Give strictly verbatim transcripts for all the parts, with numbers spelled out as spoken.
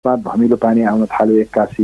धमिलो पानी आउन थाल्यो एक्कासी,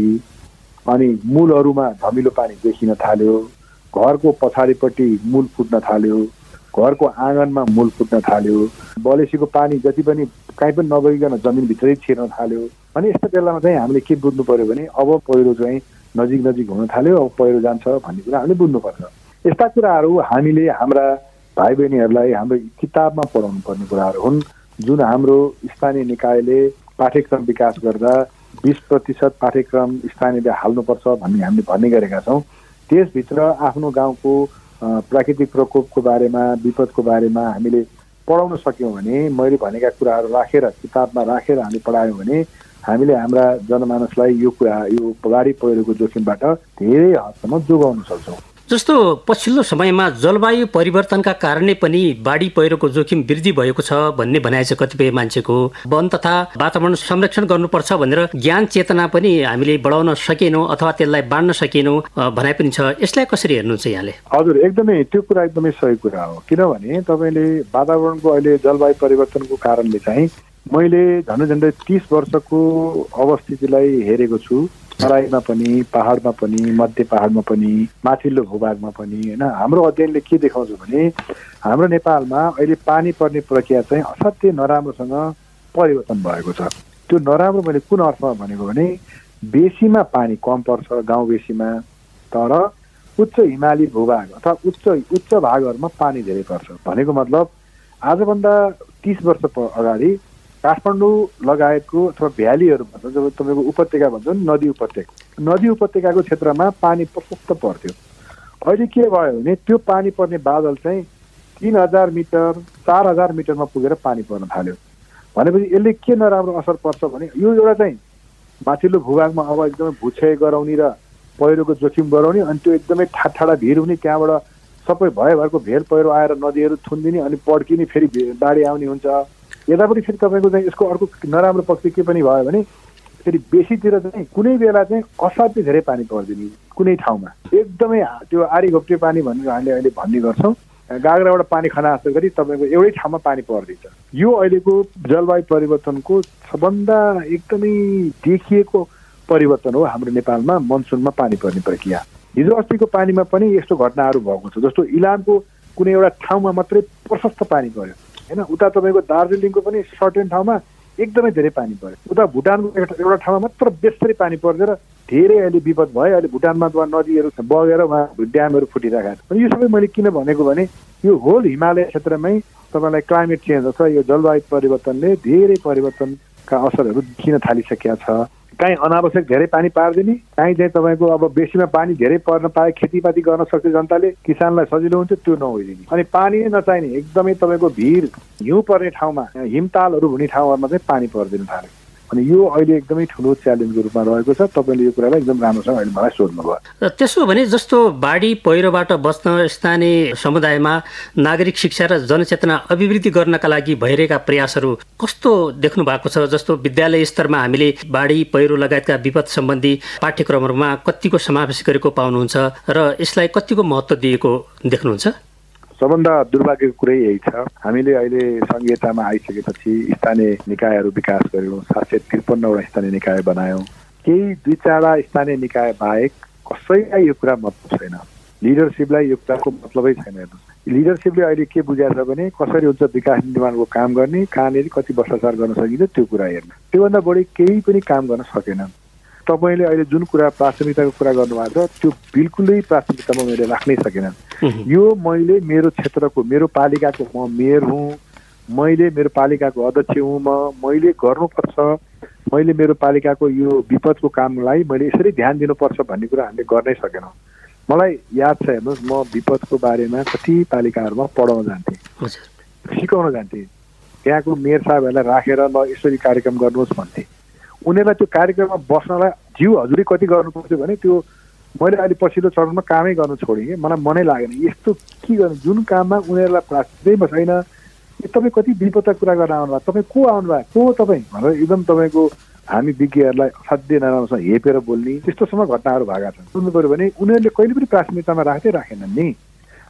अनि मूलहरूमा धमिलो पानी देखिन थाल्यो, घरको पछाडिपट्टि मूल फुट्न थाल्यो, घरको आँगनमा मूल फुट्न थाल्यो, बलेसीको पानी जति पनि कहीँ पनि नगइकन जमिनभित्रै छिर्न थाल्यो। अनि यस्तो बेलामा चाहिँ हामीले के बुझ्नु पर्यो भने अब पहिरो चाहिँ नजिक नजिक हुन थाल्यो, अब पहिरो जान्छ भन्ने कुरा हामीले बुझ्नुपर्छ। यस्ता कुराहरू हामीले हाम्रा भाइ बहिनीहरूलाई हाम्रो किताबमा पढाउनु पर्ने कुराहरू हुन्, जुन हाम्रो स्थानीय निकायले पाठ्यक्रम विकास गर्दा बीस प्रतिशत पाठ्यक्रम स्थानीयले हाल्नुपर्छ भन्ने हामीले भन्ने गरेका छौँ। त्यसभित्र आफ्नो गाउँको प्राकृतिक प्रकोपको बारेमा, विपदको बारेमा हामीले पढाउन सक्यौँ भने, मैले भनेका कुराहरू राखेर किताबमा राखेर हामीले पढायौँ भने हामीले हाम्रा जनमानसलाई यो कुरा यो बाढी पहिरोको जोखिमबाट धेरै हदसम्म जोगाउन सक्छौँ। जस्तो पछिल्लो समयमा जलवायु परिवर्तनका कारणले पनि बाढी पहिरोको जोखिम वृद्धि भएको छ भन्ने भनाइ छ कतिपय मान्छेको। वन तथा वातावरण संरक्षण गर्नुपर्छ भनेर ज्ञान चेतना पनि हामीले बढाउन सकेनौँ अथवा त्यसलाई बाँड्न सकेनौँ भनाइ पनि छ। यसलाई कसरी हेर्नुहुन्छ यहाँले? हजुर, एकदमै त्यो कुरा एकदमै सही कुरा हो। किनभने तपाईँले वातावरणको अहिले जलवायु परिवर्तनको कारणले चाहिँ मैले झन्डै झन्डै तीस वर्षको अवस्थितिलाई हेरेको छु। तराईमा पनि, पहाडमा पनि, मध्य पहाडमा पनि, माथिल्लो भूभागमा पनि। होइन, हाम्रो अध्ययनले के देखाउँछ भने हाम्रो नेपालमा अहिले पानी पर्ने प्रक्रिया चाहिँ असाध्यै नराम्रोसँग परिवर्तन भएको छ। त्यो नराम्रो मैले कुन अर्थमा भनेको भने बेसीमा पानी कम पर्छ गाउँ बेसीमा, तर उच्च हिमाली भूभाग अथवा उच्च उच्च भागहरूमा पानी धेरै पर्छ। भनेको मतलब आजभन्दा तीस वर्ष अगाडि काठमाडौँ लगायतको अथवा भ्यालीहरू भन्छ, जब तपाईँको उपत्यका भन्छ नि, नदी उपत्यका नदी उपत्यकाको क्षेत्रमा पानी प्रशस्त पर्थ्यो। अहिले के भयो भने त्यो पानी पर्ने बादल चाहिँ तिन हजार मिटर चार हजार मिटरमा पुगेर पानी पर्न थाल्यो। भनेपछि यसले के नराम्रो असर पर्छ भने यो एउटा चाहिँ माथिल्लो भूभागमा अब एकदमै भूक्षय गराउने र पहिरोको जोखिम गराउने, अनि त्यो एकदमै ठाडा भिर हुने, त्यहाँबाट सबै भयभरको भेल पहिरो आएर नदीहरू थुनिदिने, अनि पड्किने, फेरि बाढी आउने हुन्छ। यतापट्टि फेरि तपाईँको चाहिँ यसको अर्को नराम्रो पक्ष के पनि भयो भने फेरि बेसीतिर चाहिँ कुनै बेला चाहिँ असाध्यै धेरै पानी परिदिने, कुनै ठाउँमा एकदमै त्यो आरी घोप्टे पानी भनेर हामीले अहिले भन्ने गर्छौँ। गाग्राबाट पानी खना जस्तो गरी तपाईँको एउटै ठाउँमा पानी परिदिन्छ। यो अहिलेको जलवायु परिवर्तनको सबभन्दा एकदमै देखिएको परिवर्तन हो हाम्रो नेपालमा मनसुनमा पानी पर्ने प्रक्रिया। हिजो अस्तिको पानीमा पनि यस्तो घटनाहरू भएको छ। जस्तो इलामको कुनै एउटा ठाउँमा मात्रै प्रशस्त पानी पर्यो, होइन, उता तपाईँको दार्जिलिङको पनि सर्टेन ठाउँमा एकदमै धेरै पानी पर्यो, उता भुटानको एउटा ठाउँमा मात्र बेसरी पानी परेर धेरै अहिले विपद भयो। अहिले भुटानमा नदीहरू बगेर उहाँ ड्यामहरू फुटिरहेका छन्। अनि यो सबै मैले किन भनेको भने यो होल हिमालय क्षेत्रमै तपाईँलाई क्लाइमेट चेन्ज अथवा यो जलवायु परिवर्तनले धेरै परिवर्तनका असरहरू देखिन थालिसकेका छ। काहीँ अनावश्यक धेरै पानी पारिदिने, काहीँ चाहिँ तपाईँको अब बेसीमा पानी धेरै पर्न पाए खेतीपाती गर्न सक्छ जनताले, किसानलाई सजिलो हुन्छ, त्यो नहोइदिने। अनि पानी नै नचाहिने एकदमै तपाईँको भिर हिउँ पर्ने ठाउँमा, हिमतालहरू हुने ठाउँहरूमा चाहिँ पानी परिदिन थाल्यो। अनि यो अहिले एकदमै ठुलो च्यालेन्जको रूपमा रहेको छ। तपाईँले यो कुरालाई एकदम राम्रोसँग अहिले मलाई सोध्नुभयो। त्यसो भने जस्तो बाढी पहिरोबाट बच्न स्थानीय समुदायमा नागरिक शिक्षा र जनचेतना अभिवृद्धि गर्नका लागि भइरहेका प्रयासहरू कस्तो देख्नु भएको छ? जस्तो विद्यालय स्तरमा हामीले बाढी पहिरो लगायतका विपद सम्बन्धी पाठ्यक्रमहरूमा कतिको समावेश गरेको पाउनुहुन्छ र यसलाई कतिको महत्त्व दिएको देख्नुहुन्छ? सबभन्दा दुर्भाग्यको कुरै यही छ। हामीले अहिले संघीयतामा आइसकेपछि स्थानीय निकायहरू विकास गऱ्यौँ, सात सय त्रिपन्नवटा स्थानीय निकाय बनायौँ। केही दुई चारवटा स्थानीय निकाय बाहेक कसैलाई यो कुरा मतलब छैन, लिडरसिपलाई यो कुराको मतलबै छैन। हेर्नुहोस्, लिडरसिपले अहिले के बुझाएको छ भने कसरी हुन्छ विकास निर्माणको काम गर्ने, कहाँनिर कति भ्रष्टाचार गर्न सकिन्छ त्यो कुरा हेर्नु, त्योभन्दा बढी केही पनि काम गर्न सकेन। तपाईँले अहिले जुन कुरा प्राथमिकताको कुरा गर्नुभएको छ त्यो बिल्कुलै प्राथमिकतामा मैले राख्नै सकेन। यो मैले मेरो क्षेत्रको, मेरो पालिकाको म मेयर हुँ, मैले मेरो पालिकाको अध्यक्ष हुँ, म मैले गर्नुपर्छ, मैले मेरो पालिकाको यो विपदको कामलाई मैले यसरी ध्यान दिनुपर्छ भन्ने कुरा हामीले गर्नै सकेनौँ। मलाई याद छ, हेर्नुहोस्, म विपदको बारेमा कति पालिकाहरूमा पढाउन जान्थेँ, सिकाउन जान्थेँ। त्यहाँको मेयर साहबहरूलाई राखेर ल यसरी कार्यक्रम गर्नुहोस् भन्थेँ। उनीहरूलाई त्यो कार्यक्रममा बस्नलाई जिउ हजुरी कति गर्नु पर्थ्यो भने त्यो मैले अहिले पछिल्लो चरणमा कामै गर्नु छोडेँ कि मलाई मनै लागेन। यस्तो के गर्नु जुन काममा उनीहरूलाई प्राथमिकता छैन। तपाईँ कति विपदका कुरा गर्न आउनुभयो, तपाईँ को आउनुभयो, को तपाईँ भनेर एकदम तपाईँको हामी विज्ञहरूलाई असाध्यै नराम्रोसँग हेपेर बोल्ने त्यस्तोसम्म घटनाहरू भएका छन्। सुन्नु पऱ्यो भने उनीहरूले कहिले पनि प्राथमिकतामा राख्दै राखेनन् नि।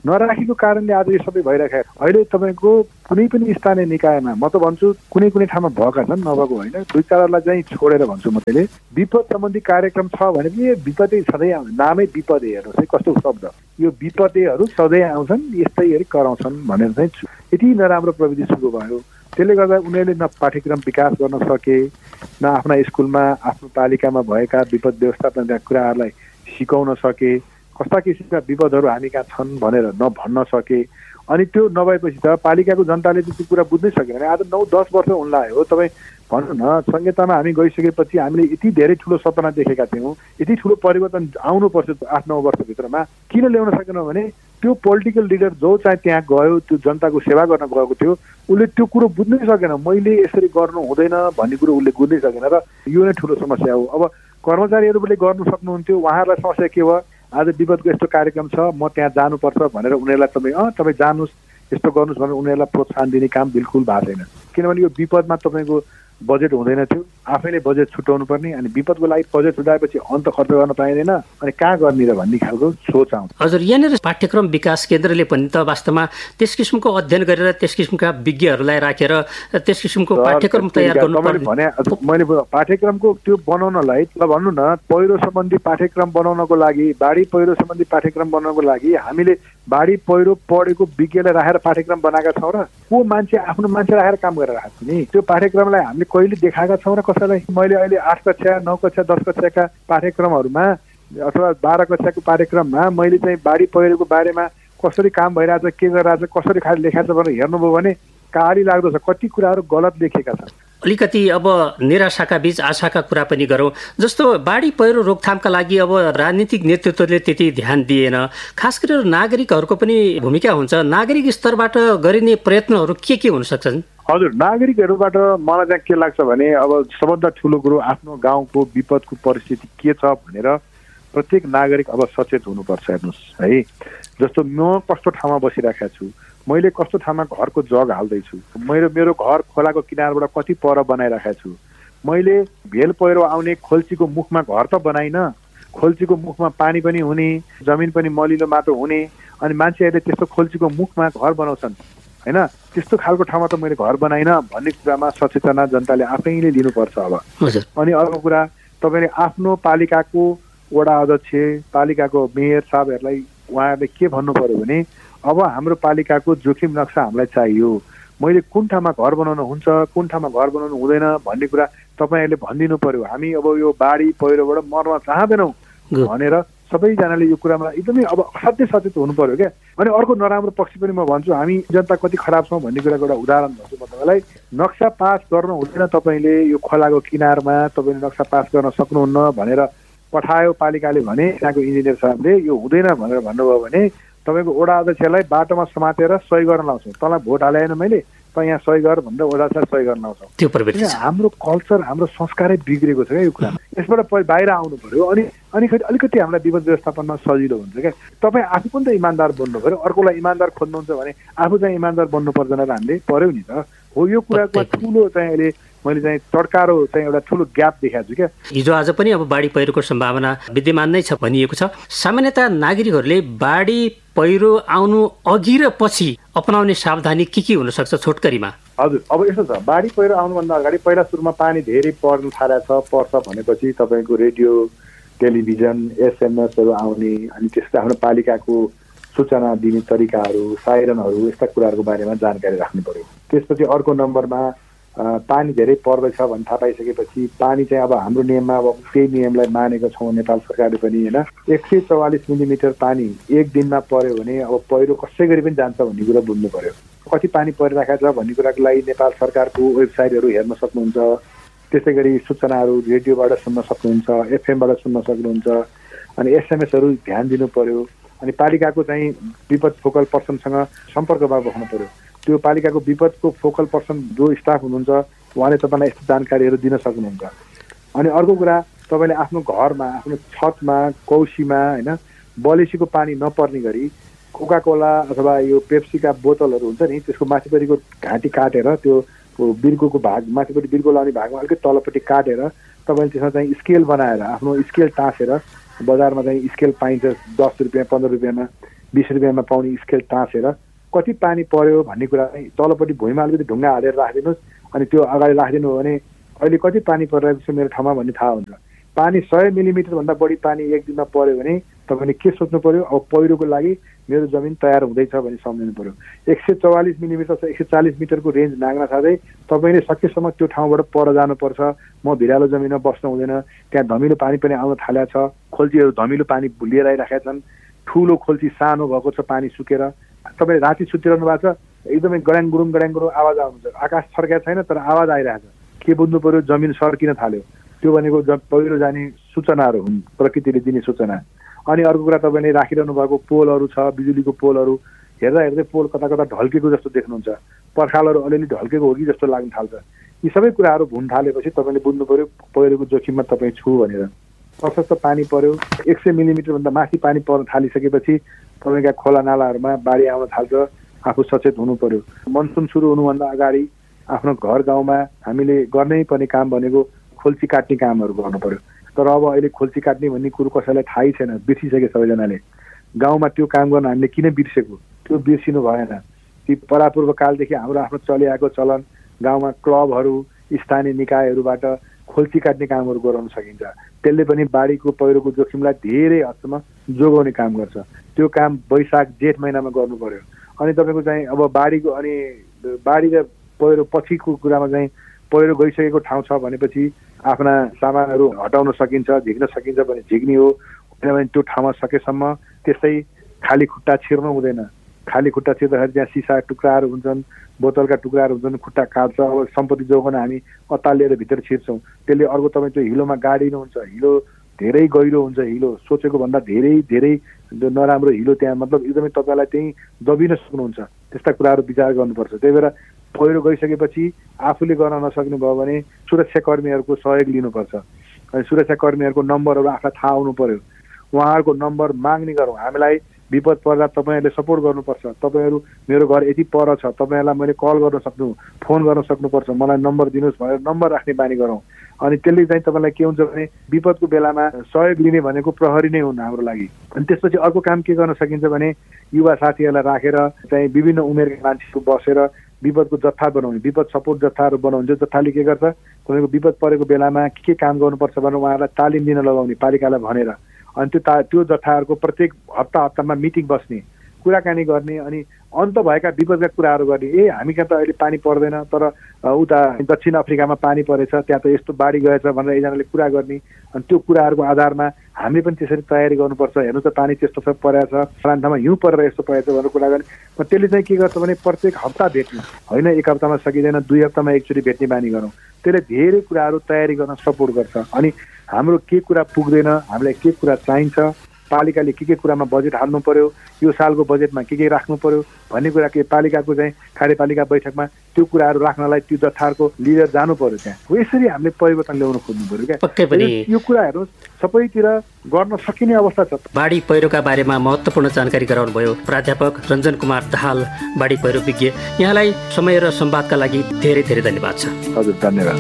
नराखेको कारणले आज यो सबै भइरहेको अहिले तपाईँको कुनै पनि स्थानीय निकायमा म त भन्छु कुनै कुनै ठाउँमा भएका छन् नभएको होइन दुई चारलाई चाहिँ छोडेर भन्छु म त्यसले विपद सम्बन्धी कार्यक्रम छ भने पनि विपदे सधैँ आउँछ नामै विपदे हेर्नुहोस् है कस्तो शब्द यो विपदेहरू सधैँ आउँछन् यस्तै गरी कराउँछन् भनेर चाहिँ यति नराम्रो प्रविधि सुरु भयो त्यसले गर्दा उनीहरूले न पाठ्यक्रम विकास गर्न सके न आफ्ना स्कुलमा आफ्नो पालिकामा भएका विपद व्यवस्थापनका कुराहरूलाई सिकाउन सके कस्ता किसिमका विपदहरू हामी कहाँ छन् भनेर नभन्न सके अनि त्यो नभएपछि त पालिकाको जनताले त्यो कुरा बुझ्नै सकेन आज नौ दस वर्ष हुन लाग्यो तपाईँ भन्नु न संहितामा हामी गइसकेपछि हामीले यति धेरै ठुलो सपना देखेका थियौँ यति ठुलो परिवर्तन आउनुपर्छ आठ नौ वर्षभित्रमा किन ल्याउन सकेनौँ भने त्यो पोलिटिकल लिडर जो चाहिँ त्यहाँ गयो त्यो जनताको सेवा गर्न गएको थियो उसले त्यो कुरो बुझ्नै सकेन मैले यसरी गर्नु हुँदैन भन्ने कुरो उसले बुझ्नै सकेन र यो नै ठुलो समस्या हो। अब कर्मचारीहरूले गर्नु सक्नुहुन्थ्यो उहाँहरूलाई समस्या के भयो आज विपदको यस्तो कार्यक्रम छ म त्यहाँ जानुपर्छ भनेर उनीहरूलाई तपाईँ अँ तपाईँ जानुहोस् यस्तो गर्नुहोस् भनेर उनीहरूलाई प्रोत्साहन दिने काम बिल्कुल भएको छैन किनभने यो विपदमा तपाईँको बजेट हुँदैन थियो आफैले बजेट छुट्याउनु पर्ने अनि विपदको लागि बजेट छुट्याएपछि अन्त खर्च गर्न पाइँदैन अनि कहाँ गर्ने र भन्ने खालको सोच आउँछ। हजुर यहाँनिर पाठ्यक्रम विकास केन्द्रले पनि त वास्तवमा त्यस किसिमको अध्ययन गरेर त्यस किसिमका विज्ञहरूलाई राखेर त्यस किसिमको पाठ्यक्रम तयार गर्नुपर्ने भने मैले पाठ्यक्रमको त्यो बनाउनलाई भन्नु न पहिरो सम्बन्धी पाठ्यक्रम बनाउनको लागि बाढी पहिरो सम्बन्धी पाठ्यक्रम बनाउनको लागि हामीले बाढी पहिरो पढेको विज्ञलाई राखेर पाठ्यक्रम बनाएका छौँ र को मान्छे आफ्नो मान्छे राखेर काम गरेर राखेको नि त्यो पाठ्यक्रमलाई हामीले कहिले देखाएका छौँ र कसैलाई मैले अहिले आठ कक्षा नौ कक्षा दस कक्षाका पाठ्यक्रमहरूमा अथवा बाह्र कक्षाको पाठ्यक्रममा मैले चाहिँ बाढी पहिरोको बारेमा कसरी काम भइरहेछ के गरिरहेछ कसरी खालि लेखाएको छ भनेर हेर्नुभयो भने काली लाग्दो छ कति कुराहरू गलत लेखेका छन्। अलिकति अब निराशाका बीच आशाका कुरा पनि गरौँ जस्तो बाढी पहिरो रोकथामका लागि अब राजनीतिक नेतृत्वले त्यति ध्यान दिएन खास गरेर नागरिकहरूको पनि भूमिका हुन्छ नागरिक स्तरबाट गरिने प्रयत्नहरू के के हुन सक्छन्? हजुर नागरिकहरूबाट मलाई चाहिँ के लाग्छ भने अब सबभन्दा ठुलो कुरो आफ्नो गाउँको विपदको परिस्थिति के छ भनेर प्रत्येक नागरिक अब सचेत हुनुपर्छ हेर्नुहोस् है जस्तो म कस्तो ठाउँमा बसिरहेको छु मैले कस्तो ठाउँमा घरको जग हाल्दैछु मेरो मेरो घर खोलाको किनारबाट कति पर बनाइरहेको छु मैले भेल पहिरो आउने खोल्चीको मुखमा घर त बनाइन खोल्चीको मुखमा पानी पनि हुने जमिन पनि मलिलो माटो हुने अनि मान्छेहरूले त्यस्तो खोल्चीको मुखमा घर बनाउँछन् होइन त्यस्तो खालको ठाउँमा त मैले घर बनाइन भन्ने कुरामा सचेतना जनताले आफैले लिनुपर्छ। अब अनि अर्को कुरा तपाईँले आफ्नो पालिकाको वडा अध्यक्ष पालिकाको मेयर साहबहरूलाई उहाँहरूले के भन्नु पर्यो भने अब हाम्रो पालिकाको जोखिम नक्सा हामीलाई चाहियो मैले कुन ठाउँमा घर बनाउनु हुन्छ कुन ठाउँमा घर बनाउनु हुँदैन भन्ने कुरा तपाईँहरूले भनिदिनु पर्यो हामी अब यो बाढी पहिरोबाट मर्न चाहँदैनौँ भनेर सबैजनाले यो कुरामा एकदमै अब असाध्यै सचेत हुनु पर्यो क्या। अनि अर्को नराम्रो पक्ष पनि म भन्छु हामी जनता कति खराब छौँ भन्ने कुराको एउटा उदाहरण भन्छु म तपाईँलाई नक्सा पास गर्नु हुँदैन तपाईँले यो खोलाको किनारमा तपाईँले नक्सा पास गर्न सक्नुहुन्न भनेर पठायो पालिकाले भने त्यहाँको इन्जिनियर साहबले यो हुँदैन भनेर भन्नुभयो भने तपाईँको वडा अध्यक्षलाई बाटोमा समातेर सही गर्न लाउँछौँ तँलाई भोट हालेन मैले त यहाँ सही गर भनेर वडा साहब सही गर्न लाउँछौँ। हाम्रो कल्चर हाम्रो संस्कारै बिग्रेको छ क्या यो कुरा यसबाट बाहिर आउनु पर्यो अनि अनि फेरि अलिकति हामीलाई विपद व्यवस्थापनमा सजिलो हुन्छ क्या। तपाईँ आफू पनि त इमान्दार बन्नु पऱ्यो अर्कोलाई इमान्दार खोज्नुहुन्छ भने आफू चाहिँ इमान्दार बन्नु पर्दैन र हामीले पर्यो नि त हो यो कुराको ठुलो चाहिँ अहिले मैले चाहिँ चड्कारो चाहिँ एउटा ठुलो ग्याप देखाएको छु क्या। हिजो आज पनि अब बाढी पहिरोको सम्भावना विद्यमान नै छ भनिएको छ सामान्यतः नागरिकहरूले बाढी पहिरो आउनु अघि र पछि अपनाउने सावधानी के के हुन सक्छ छोटकरीमा? हजुर अब यस्तो छ बाढी पहिरो आउनुभन्दा अगाडि पहिला सुरुमा पानी धेरै पर्न थालेको छ पर्छ भनेपछि तपाईँको रेडियो टेलिभिजन एसएमएसहरू आउने अनि त्यस्तै आफ्नो पालिकाको सूचना दिने तरिकाहरू साइरनहरू यस्ता कुराहरूको बारेमा जानकारी राख्नु पर्यो। त्यसपछि अर्को नम्बरमा पानी धेरै पर्दैछ भन्ने थाहा पाइसकेपछि पानी चाहिँ अब हाम्रो नियममा अब त्यही नियमलाई मानेको छौँ नेपाल सरकारले पनि होइन एक सय चौवालिस मिलिमिटर पानी एक दिनमा पर्यो भने अब पहिरो कसै गरी पनि जान्छ भन्ने कुरा बुझ्नु पर्यो। कति पानी परिरहेको छ भन्ने कुराको लागि नेपाल सरकारको वेबसाइटहरू हेर्न सक्नुहुन्छ त्यसै गरी सूचनाहरू रेडियोबाट सुन्न सक्नुहुन्छ एफएमबाट सुन्न सक्नुहुन्छ अनि एसएमएसहरू ध्यान दिनु पर्यो अनि पालिकाको चाहिँ विपद फोकल पर्सनसँग सम्पर्कमा बस्नु पर्यो। त्यो पालिकाको विपदको फोकल पर्सन जो स्टाफ हुनुहुन्छ उहाँले तपाईँलाई यस्तो जानकारीहरू दिन सक्नुहुन्छ। अनि अर्को कुरा तपाईँले आफ्नो घरमा आफ्नो छतमा कौसीमा होइन बलेसीको पानी नपर्ने गरी कोका कोला अथवा यो पेप्सीका बोतलहरू हुन्छ नि त्यसको माथिपट्टिको घाँटी काटेर त्यो बिर्कोको भाग माथिपट्टि बिर्को लाउने भागमा अलिकति तलपट्टि काटेर तपाईँले त्यसमा चाहिँ स्केल बनाएर आफ्नो स्केल टाँसेर बजारमा चाहिँ स्केल पाइन्छ दस रुपियाँ पन्ध्र रुपियाँमा बिस रुपियाँमा पाउने स्केल टाँसेर कति पानी पर्यो भन्ने कुरा चाहिँ तलपट्टि भुइँमा अलिकति ढुङ्गा हालेर राखिदिनुहोस्, अनि त्यो अगाडि राखिदिनु हो भने अहिले कति पानी परिरहेको छ मेरो ठाउँमा भन्ने थाहा हुन्छ। पानी सय मिलिमिटरभन्दा बढी पानी एक दिनमा पर्यो भने तपाईँले के सोच्नु पर्यो, अब पहिरोको लागि मेरो जमिन तयार हुँदैछ भने सम्झिनु पर्यो। एक सय चौवालिस मिलिमिटर छ एक सय चालिस मिटरको रेन्ज नाग्न साथै तपाईँले सकेसम्म त्यो ठाउँबाट पर जानुपर्छ। म भिरालो जमिनमा बस्नु हुँदैन, त्यहाँ धमिलो पानी पनि आउन थालेको छ, खोल्चीहरू धमिलो पानी लिएर आइराखेका छन्, ठुलो खोल्ची सानो भएको छ पानी सुकेर। तपाईँ राति सुतिरहनु भएको छ, एकदमै गड्याङ गुरुङ गड्याङ गुरुङ आवाज आउँछ, आकाश छर्केको छैन तर आवाज आइरहेको छ। के बुझ्नु पर्यो, जमिन सर्किन थाल्यो, त्यो भनेको ज पहिरो जाने सूचनाहरू हुन्, प्रकृतिले दिने सूचना। अनि अर्को कुरा तपाईँले राखिरहनु भएको पोलहरू छ, बिजुलीको पोलहरू हेर्दा हेर्दै पोल कता कता ढल्केको जस्तो देख्नुहुन्छ, पर्खालहरू अलिअलि ढल्केको हो कि जस्तो लाग्न थाल्छ। यी सबै कुराहरू हुन थालेपछि तपाईँले बुझ्नु पर्यो पहिरोको जोखिममा तपाईँ छु भनेर। प्रशस्त पानी पर्यो, एक सय मिलिमिटरभन्दा माथि पानी पर्न थालिसकेपछि तपाईँका खोला नालाहरूमा बाढी आउन थाल्छ, आफू सचेत हुनु पर्यो। मनसुन सुरु हुनुभन्दा अगाडि आफ्नो घर गाउँमा हामीले गर्नै पर्ने काम भनेको खोल्ची काट्ने कामहरू गर्नु पर्यो। तर अब अहिले खोल्ची काट्ने भन्ने कुरो कसैलाई थाहै छैन, बिर्सिसके सबैजनाले। गाउँमा त्यो काम गर्न हामीले किन बिर्सेको, त्यो बिर्सिनु भएन। ती परापूर्व कालदेखि हाम्रो आफ्नो चलिआएको चलन, गाउँमा क्लबहरू स्थानीय निकायहरूबाट खोल्ची काट्ने कामहरू गराउन सकिन्छ। त्यसले पनि बाढीको पहिरोको जोखिमलाई धेरै हदसम्म जोगाउने काम गर्छ। त्यो काम वैशाख जेठ महिनामा गर्नु पर्यो। अनि तपाईँको चाहिँ अब बाढीको अनि बाढी र पहिरो पछिको कुरामा चाहिँ पहिरो गइसकेको ठाउँ छ भनेपछि आफ्ना सामानहरू हटाउन सकिन्छ, झिक्न सकिन्छ भने झिक्ने हो, किनभने त्यो ठाउँमा सकेसम्म त्यस्तै खाली खुट्टा छिर्नु हुँदैन। खाली खुट्टा छिर्दाखेरि त्यहाँ सिसा टुक्राहरू हुन्छन्, बोतलका टुक्राहरू हुन्छन्, खुट्टा काट्छ। अब सम्पत्ति जोगाउन हामी अत्तालिएर भित्र छिर्छौँ, त्यसले अर्को तपाईँ त्यो हिलोमा गाडिनुहुन्छ, हिलो धेरै गहिरो हुन्छ, हिलो सोचेको भन्दा धेरै धेरै नराम्रो हिलो त्यहाँ, मतलब एकदमै तपाईँलाई त्यहीँ दबिन सक्नुहुन्छ। त्यस्ता कुराहरू विचार गर्नुपर्छ। त्यही भएर पहिरो गइसकेपछि आफूले गर्न नसक्नु भयो भने सुरक्षाकर्मीहरूको सहयोग लिनुपर्छ। अनि सुरक्षाकर्मीहरूको नम्बरहरू आफूलाई थाहा हुनु पर्यो, उहाँहरूको नम्बर माग्ने गरौँ। हामीलाई विपद पर्दा तपाईँहरूले सपोर्ट गर्नुपर्छ। तपाईँहरू मेरो घर यति पर छ, तपाईँहरूलाई मैले कल गर्न सक्नु, फोन गर्न सक्नुपर्छ, मलाई नम्बर दिनुहोस् भनेर नम्बर राख्ने बानी गरौँ। अनि त्यसले चाहिँ तपाईँलाई के हुन्छ भने विपदको बेलामा सहयोग लिने भनेको प्रहरी नै हुन् हाम्रो लागि। अनि त्यसपछि अर्को काम के गर्न सकिन्छ भने युवा साथीहरूलाई राखेर चाहिँ विभिन्न उमेरका मान्छेहरू बसेर विपदको जत्था बनाउने, विपद सपोर्ट जत्थाहरू बनाउने। जत्थाले के गर्छ, तपाईँको विपद परेको बेलामा के के काम गर्नुपर्छ भनेर उहाँहरूलाई तालिम दिन लगाउने, पालिकालाई भनेर। अनि त्यो ता त्यो जत्थाहरूको प्रत्येक हप्ता हप्तामा मिटिङ बस्ने, कुराकानी गर्ने, अनि अन्त भएका विपदका कुराहरू गर्ने। ए हामी कहाँ त अहिले पानी पर्दैन, तर उता दक्षिण अफ्रिकामा पानी परेछ, त्यहाँ त यस्तो बाढी गएछ भनेर एकजनाले कुरा गर्ने। अनि त्यो कुराहरूको आधारमा हामीले पनि त्यसरी तयारी गर्नुपर्छ। हेर्नु त पानी त्यस्तो सब परेछ, फलान ठाउँमा हिउँ परेर यस्तो परेछ भनेर कुरा गर्ने। त्यसले चाहिँ के गर्छ भने प्रत्येक हप्ता भेट्ने होइन, एक हप्तामा सकिँदैन, दुई हप्तामा एकचोटि भेट्ने बानी गरौँ। त्यसले धेरै कुराहरू तयारी गर्न सपोर्ट गर्छ। अनि हाम्रो के कुरा पुग्दैन, हामीलाई के कुरा चाहिन्छ, पालिकाले के के कुरामा बजेट हाल्नु पर्यो, यो सालको बजेटमा के के राख्नु पर्यो भन्ने कुरा के पालिकाको चाहिँ कार्यपालिका बैठकमा त्यो कुराहरू राख्नलाई त्यो जत्थाहरूको लिडर जानु पर्यो। त्यहाँ हो यसरी हामीले परिवर्तन ल्याउन खोज्नु पर्यो क्या। पक्कै पनि यो कुराहरू सबैतिर गर्न सकिने अवस्था छ। बाढी पहिरोका बारेमा महत्त्वपूर्ण जानकारी गराउनु भयो प्राध्यापक रञ्जन कुमार दाहाल, बाढी पहिरो विज्ञ। यहाँलाई समय र संवादका लागि धेरै धेरै धन्यवाद छ। हजुर धन्यवाद।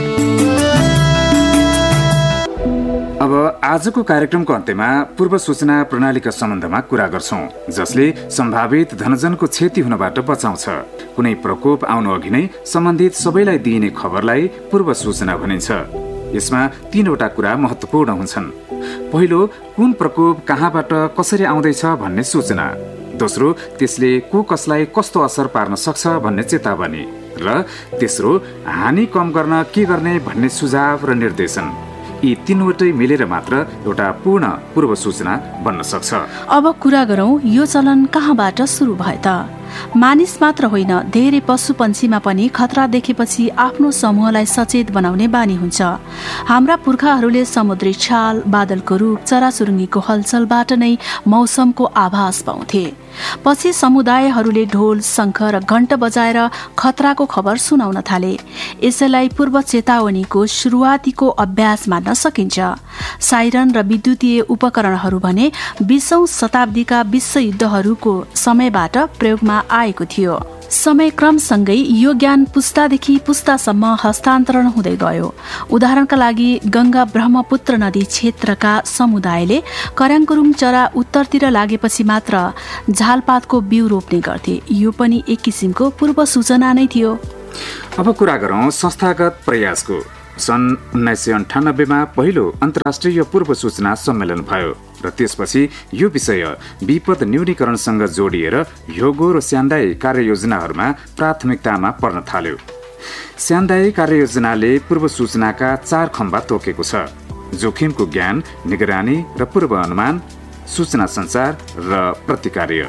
अब आजको कार्यक्रमको अन्त्यमा पूर्व सूचना प्रणालीका सम्बन्धमा कुरा गर्छौं, जसले सम्भावित धनजनको क्षति हुनबाट बचाउँछ। कुनै प्रकोप आउनु अघि नै सम्बन्धित सबैलाई दिइने खबरलाई पूर्व सूचना भनिन्छ। यसमा तीनवटा कुरा महत्त्वपूर्ण हुन्छन्। पहिलो, कुन प्रकोप कहाँबाट कसरी आउँदैछ भन्ने सूचना। दोस्रो, त्यसले को कसलाई कस्तो असर पार्न सक्छ भन्ने चेतावनी। र तेस्रो, हानि कम गर्न के गर्ने भन्ने सुझाव र निर्देशन। यी तीनवटै मिलेर मात्र एउटा पूर्ण पूर्व सूचना बन्न सक्छ। अब कुरा गरौं यो चलन कहाँबाट सुरु भए त? मानिस मात्र होइन, धेरै पशु पन्छीमा पनि खतरा देखेपछि आफ्नो समूहलाई सचेत बनाउने बानी हुन्छ। हाम्रा पुर्खाहरूले समुद्री छाल, बादलको रूप, चराचुरुङ्गीको हलचलबाट नै मौसमको आभास पाउँथे। पछि समुदायहरूले ढोल, शङ्ख र घण्ट बजाएर खतराको खबर सुनाउन थाले। यसैलाई पूर्व चेतावनीको सुरुवातीको अभ्यास मान्न सकिन्छ। साइरन र विद्युतीय उपकरणहरू भने बीसौं शताब्दीका विश्वयुद्धहरूको समयबाट प्रयोगमा आएको थियो। समयक्रमसँगै यो ज्ञान पुस्तादेखि पुस्तासम्म हस्तान्तरण हुँदै गयो। उदाहरणका लागि गंगा ब्रह्मपुत्र नदी क्षेत्रका समुदायले कर्याङकुरुङ चरा उत्तरतिर लागेपछि मात्र झालपातको बिउ रोप्ने गर्थे। यो पनि एक किसिमको पूर्व सूचना नै थियो। अब कुरा गरौं संस्थागत प्रयासको। सन् उन्नाइस सय अन्ठानब्बेमा पहिलो अन्तर्राष्ट्रिय पूर्व सूचना सम्मेलन भयो र त्यसपछि यो विषय विपद न्यूनीकरणसँग जोडिएर ह्योगो र स्यान्डाई कार्ययोजनाहरूमा प्राथमिकतामा पर्न थाल्यो। स्यान्डाई कार्ययोजनाले पूर्व सूचनाका चार खम्बा तोकेको छ: जोखिमको ज्ञान, निगरानी र पूर्व अनुमान, सूचना सञ्चार र प्रतिकार्य।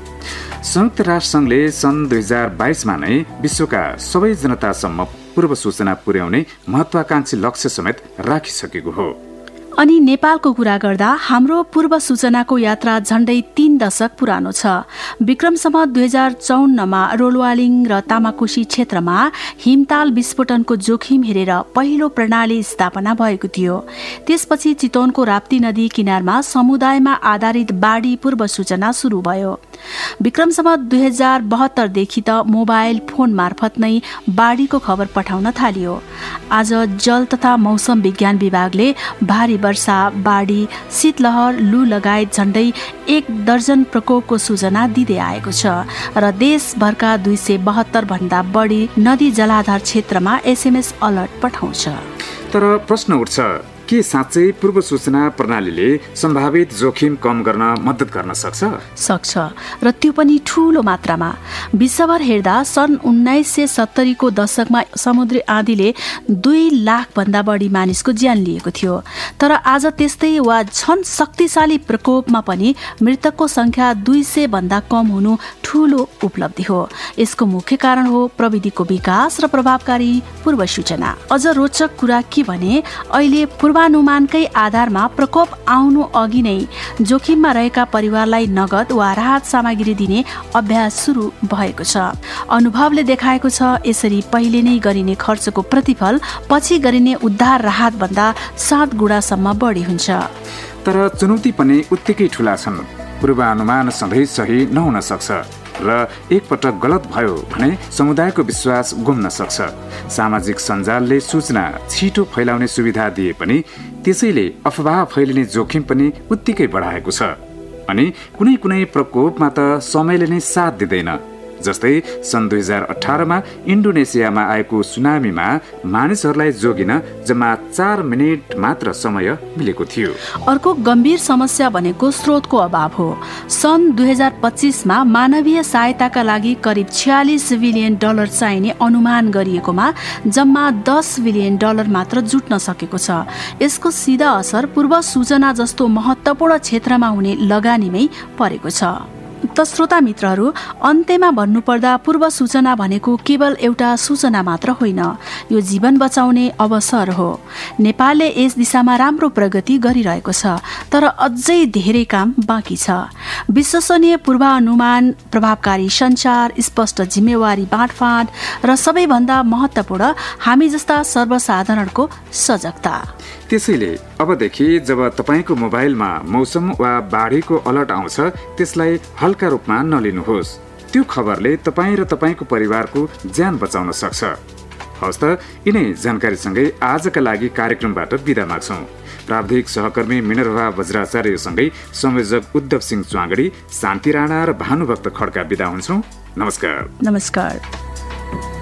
संयुक्त राष्ट्र संघले सन् दुई हजार बाइसमा नै विश्वका सबै जनतासम्म पूर्व सूचना पुर्याउने महत्वाकांक्षी लक्ष्य समेत राखिसकेको हो। अनि नेपालको कुरा गर्दा हाम्रो पूर्व सूचनाको यात्रा झण्डै तीन दशक पुरानो छ। विक्रम सम्वत दुई हजार चौन्नमा रोलवालिङ र तामाकोशी क्षेत्रमा हिमताल विस्फोटनको जोखिम हेरेर पहिलो प्रणाली स्थापना भएको थियो। त्यसपछि चितवनको राप्ती नदी किनारमा समुदायमा आधारित बाढी पूर्व सूचना सुरु भयो। विक्रम सम्वत दुई हजार बहत्तरदेखि त मोबाइल फोन मार्फत नै बाढीको खबर पठाउन थालियो। आज जल तथा मौसम विज्ञान विभागले भारी वर्षा, बाढी, शीतलहर, लू लगायत झण्डै एक दर्जन प्रकोपको सूचना दिँदै आएको छ र देशभरका दुई सय बहत्तर भन्दा बढी नदी जलाधार क्षेत्रमा एसएमएस अलर्ट पठाउँछ। तर प्रश्न उठ्छ, के साँच्चै पूर्व सूचना प्रणालीले सम्भावित जोखिम कम गर्न मद्दत गर्न सक्छ? सक्छ, र त्यो पनि ठूलो मात्रामा। विश्वभर हेर्दा सन् उन्नाइस सय सत्तरीको दशकमा समुद्री आँधीले दुई लाख भन्दा बढी मानिसको ज्यान लिएको थियो। तर आज त्यस्तै वा झन शक्तिशाली प्रकोपमा पनि मृतकको संख्या दुई सय भन्दा कम हुनु ठूलो उपलब्धि हो। यसको मुख्य कारण हो प्रविधिको विकास र प्रभावकारी पूर्व सूचना। अझ रोचक कुरा के भने, अहिले पूर्वानुमानकै आधारमा प्रकोप आउनु अघि नै जोखिममा रहेका परिवारलाई नगद वा राहत सामग्री दिने अभ्यास सुरु भएको छ। अनुभवले देखाएको छ यसरी पहिले नै गरिने खर्चको प्रतिफल पछि गरिने उद्धार राहत भन्दा सात गुणासम्म बढी हुन्छ। तर चुनौती पनि उत्तिकै ठूला छन्। पूर्वानुमान सधैँ सही नहुन सक्छ र एक पटक गलत भयो भने समुदायको विश्वास गुम्न सक्छ। सामाजिक सञ्जालले सूचना छिटो फैलाउने सुविधा दिए पनि त्यसैले अफवाह फैलिने जोखिम पनि उत्तिकै बढाएको छ। अनि कुनै कुनै प्रकोपमा त समयले नै साथ दिँदैन। जस्तै सन् दुई हजार अठारमा इन्डोनेसियामा आएको सुनामीमा मानिसहरूलाई जोगिन जम्मा चार मिनट मात्र समय मिलेको थियो। अर्को गम्भीर समस्या भनेको स्रोतको अभाव हो। सन् दुई हजार पच्चीसमा मानवीय सहायताका लागि करिब छयालिस बिलियन डलर चाहिने अनुमान गरिएकोमा जम्मा दस बिलियन डलर मात्र जुट्न सकेको छ। यसको सिधा असर पूर्व सूचना जस्तो महत्वपूर्ण क्षेत्रमा हुने लगानीमै परेको छ। त श्रोता मित्रहरू, अन्त्यमा भन्नुपर्दा पूर्व सूचना भनेको केवल एउटा सूचना मात्र होइन, यो जीवन बचाउने अवसर हो। नेपालले यस दिशामा राम्रो प्रगति गरिरहेको छ, तर अझै धेरै काम बाँकी छ। विश्वसनीय पूर्वानुमान, प्रभावकारी सञ्चार, स्पष्ट जिम्मेवारी बाँडफाँड र सबैभन्दा महत्त्वपूर्ण हामी जस्ता सर्वसाधारणको सजगता। त्यसैले अबदेखि जब तपाईँको मोबाइलमा मौसम वा बाढीको अलर्ट आउँछ त्यसलाई हल्का रूपमा नलिनुहोस्। त्यो खबरले तपाईँ र तपाईँको परिवारको ज्यान बचाउन सक्छ। हवस् त, यिनै जानकारीसँगै आजका लागि कार्यक्रमबाट बिदा माग्छौँ। प्राविधिक सहकर्मी मिनरभा वज्राचार्यसँगै संयोजक उद्धव सिंह च्वाङडी, शान्ति राणा र भानुभक्त खड्का बिदा हुन्छौँ। नमस्कार। नमस्कार।